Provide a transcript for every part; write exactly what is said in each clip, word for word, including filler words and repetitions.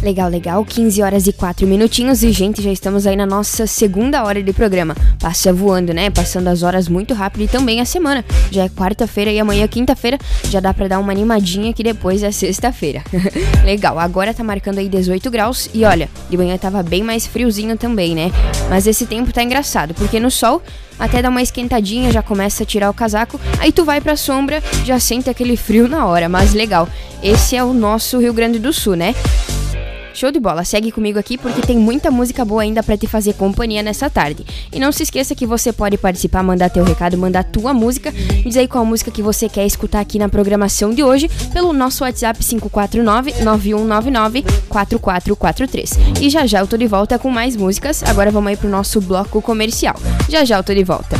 Legal, legal, quinze horas e quatro minutinhos e, gente, já estamos aí na nossa segunda hora de programa. Passa voando, né? Passando as horas muito rápido e também a semana. Já é quarta-feira e amanhã, quinta-feira, já dá pra dar uma animadinha que depois é sexta-feira. Legal, agora tá marcando aí dezoito graus e olha, de manhã tava bem mais friozinho também, né? Mas esse tempo tá engraçado, porque no sol até dá uma esquentadinha, já começa a tirar o casaco, aí tu vai pra sombra, já sente aquele frio na hora, mas legal. Esse é o nosso Rio Grande do Sul, né? Show de bola, segue comigo aqui porque tem muita música boa ainda pra te fazer companhia nessa tarde. E não se esqueça que você pode participar, mandar teu recado, mandar tua música, diz aí qual música que você quer escutar aqui na programação de hoje pelo nosso WhatsApp cinco quatro nove, nove um nove nove, quatro quatro quatro três. E já já eu tô de volta com mais músicas, agora vamos aí pro nosso bloco comercial. Já já eu tô de volta.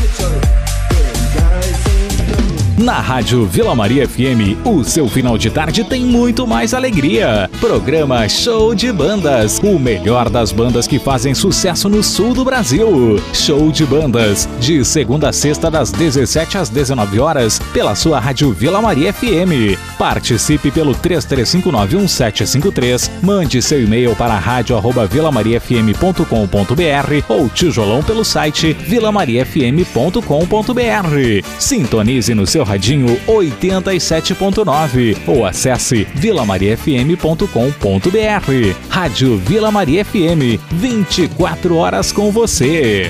Na Rádio Vila Maria F M, o seu final de tarde tem muito mais alegria. Programa Show de Bandas, o melhor das bandas que fazem sucesso no sul do Brasil. Show de Bandas, de segunda a sexta das dezessete às dezenove horas, pela sua Rádio Vila Maria F M. Participe pelo três três cinco nove um sete cinco três, mande seu e-mail para rádio arroba vila maria f m ponto com ponto b r ou tijolão pelo site vila maria f m ponto com ponto b r. Sintonize no seu radinho oitenta e sete ponto nove ou acesse vila maria f m ponto com ponto b r. Rádio Vila Maria F M, vinte e quatro horas com você.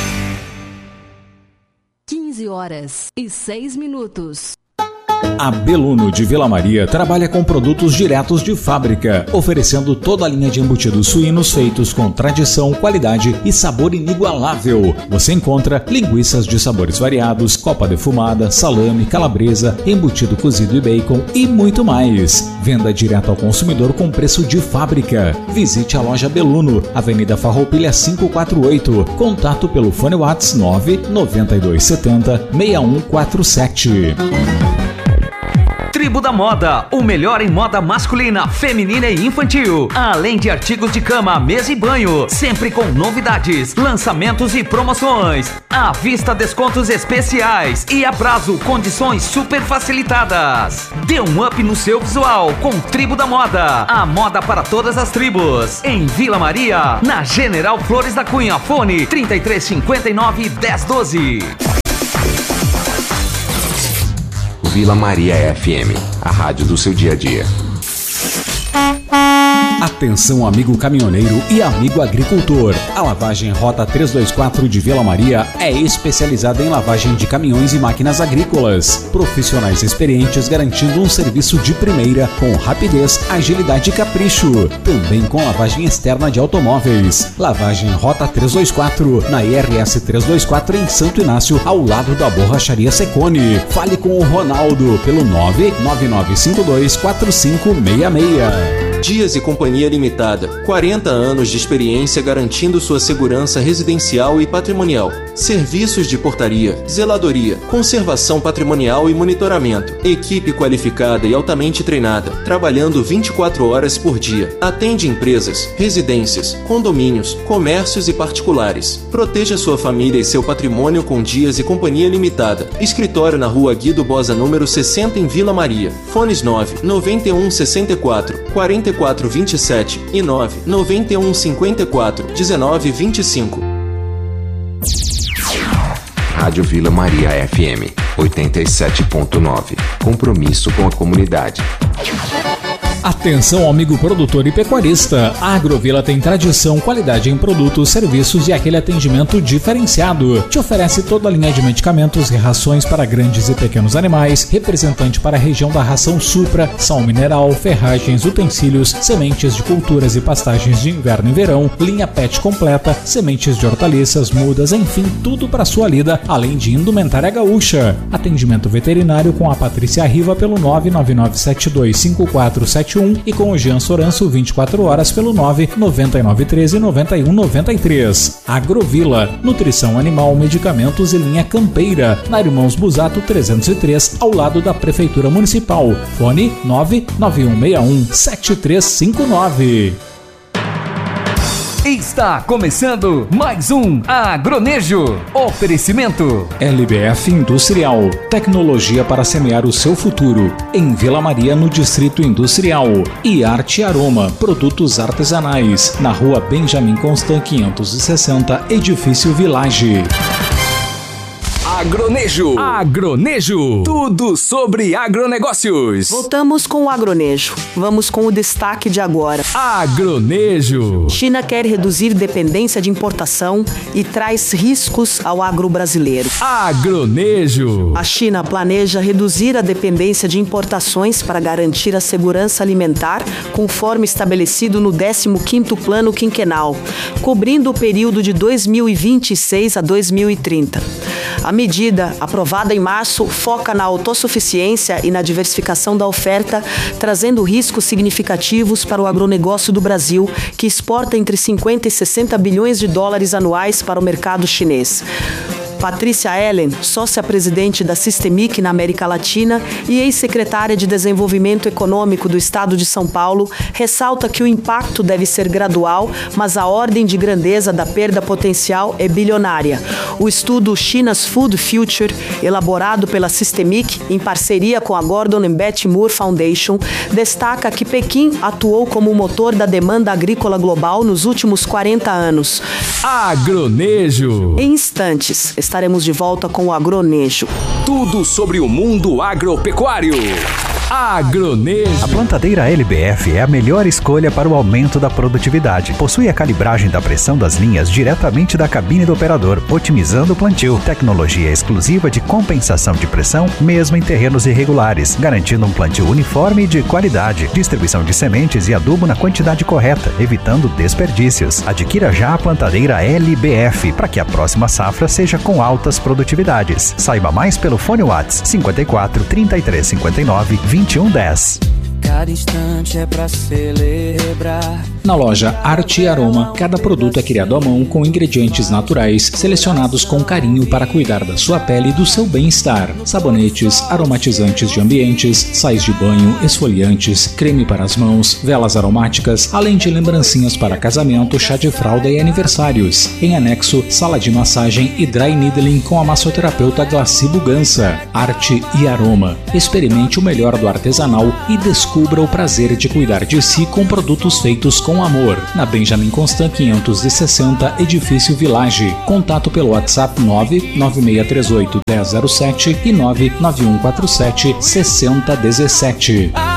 quinze horas e seis minutos. A Beluno de Vila Maria trabalha com produtos diretos de fábrica, oferecendo toda a linha de embutidos suínos feitos com tradição, qualidade e sabor inigualável. Você encontra linguiças de sabores variados, copa defumada, salame, calabresa, embutido cozido e bacon e muito mais. Venda direto ao consumidor com preço de fábrica. Visite a loja Beluno, Avenida Farroupilha quinhentos e quarenta e oito. Contato pelo fone WhatsApp nove nove dois sete zero, seis um quatro sete. Tribo da Moda, o melhor em moda masculina, feminina e infantil. Além de artigos de cama, mesa e banho, sempre com novidades, lançamentos e promoções. À vista, descontos especiais e a prazo, condições super facilitadas. Dê um up no seu visual com Tribo da Moda. A moda para todas as tribos. Em Vila Maria, na General Flores da Cunha. Fone trinta e três cinquenta e nove, dez doze. Vila Maria F M, a rádio do seu dia a dia. Atenção, amigo caminhoneiro e amigo agricultor. A lavagem Rota trezentos e vinte e quatro de Vila Maria é especializada em lavagem de caminhões e máquinas agrícolas. Profissionais experientes garantindo um serviço de primeira com rapidez, agilidade e capricho. Também com lavagem externa de automóveis. Lavagem Rota trezentos e vinte e quatro na I R S trezentos e vinte e quatro em Santo Inácio, ao lado da Borracharia Secone. Fale com o Ronaldo pelo nove nove nove cinco dois quatro cinco seis seis. Dias e Companhia Limitada, quarenta anos de experiência garantindo sua segurança residencial e patrimonial. Serviços de portaria, zeladoria, conservação patrimonial e monitoramento. Equipe qualificada e altamente treinada, trabalhando vinte e quatro horas por dia. Atende empresas, residências, condomínios, comércios e particulares. Proteja sua família e seu patrimônio com Dias e Companhia Limitada. Escritório na Rua Guido Bosa, número sessenta, em Vila Maria. Fones nove nove um sessenta e quatro, quarenta e quatro vinte e sete e nove nove um cinquenta e quatro, dezenove vinte e cinco. Rádio Vila Maria F M, oitenta e sete ponto nove. Compromisso com a comunidade. Atenção, amigo produtor e pecuarista. A Agrovila tem tradição, qualidade em produtos, serviços e aquele atendimento diferenciado. Te oferece toda a linha de medicamentos e rações para grandes e pequenos animais, representante para a região da ração Supra, sal mineral, ferragens, utensílios, sementes de culturas e pastagens de inverno e verão, linha pet completa, sementes de hortaliças, mudas, enfim, tudo para sua lida, além de indumentária gaúcha. Atendimento veterinário com a Patrícia Riva pelo nove nove nove sete dois cinco quatro sete um e com o Jean Soranço vinte e quatro horas pelo nove nove nove um três nove um nove três. Agrovila, nutrição animal, medicamentos e linha campeira, na Irmãos Busato trezentos e três, ao lado da Prefeitura Municipal. Fone nove nove um seis um sete três cinco nove. Está começando mais um Agronejo. Oferecimento L B F Industrial, tecnologia para semear o seu futuro. Em Vila Maria, no Distrito Industrial. E Arte e Aroma, produtos artesanais. Na rua Benjamin Constant quinhentos e sessenta, Edifício Village. Agronejo. Agronejo. Tudo sobre agronegócios. Voltamos com o Agronejo. Vamos com o destaque de agora. Agronejo. China quer reduzir dependência de importação e traz riscos ao agro brasileiro. Agronejo. A China planeja reduzir a dependência de importações para garantir a segurança alimentar, conforme estabelecido no décimo quinto Plano Quinquenal, cobrindo o período de dois mil e vinte e seis a dois mil e trinta. A medida, aprovada em março, foca na autossuficiência e na diversificação da oferta, trazendo riscos significativos para o agronegócio do Brasil, que exporta entre cinquenta e sessenta bilhões de dólares anuais para o mercado chinês. Patrícia Ellen, sócia-presidente da Systemic na América Latina e ex-secretária de Desenvolvimento Econômico do Estado de São Paulo, ressalta que o impacto deve ser gradual, mas a ordem de grandeza da perda potencial é bilionária. O estudo China's Food Future, elaborado pela Systemic em parceria com a Gordon and Betty Moore Foundation, destaca que Pequim atuou como motor da demanda agrícola global nos últimos quarenta anos. Agronejo. Em instantes, estaremos de volta com o Agronejo. Tudo sobre o mundo agropecuário. Agronejo. A plantadeira L B F é a melhor escolha para o aumento da produtividade. Possui a calibragem da pressão das linhas diretamente da cabine do operador, otimizando o plantio. Tecnologia exclusiva de compensação de pressão, mesmo em terrenos irregulares, garantindo um plantio uniforme e de qualidade. Distribuição de sementes e adubo na quantidade correta, evitando desperdícios. Adquira já a plantadeira L B F para que a próxima safra seja com altas produtividades. Saiba mais pelo fone WhatsApp cinquenta e quatro, trinta e três, cinquenta e nove, vinte e um, dez. Cada instante é pra celebrar. Na loja Arte e Aroma, cada produto é criado à mão com ingredientes naturais, selecionados com carinho para cuidar da sua pele e do seu bem-estar. Sabonetes, aromatizantes de ambientes, sais de banho, esfoliantes, creme para as mãos, velas aromáticas, além de lembrancinhas para casamento, chá de fralda e aniversários. Em anexo, sala de massagem e dry needling com a massoterapeuta Glaci Bugança. Arte e Aroma. Experimente o melhor do artesanal e descubra o prazer de cuidar de si com produtos feitos com amor. Na Benjamin Constant quinhentos e sessenta, Edifício Village. Contato pelo WhatsApp nove nove seis três oito, um zero zero sete e nove nove um quatro sete, seis zero um sete.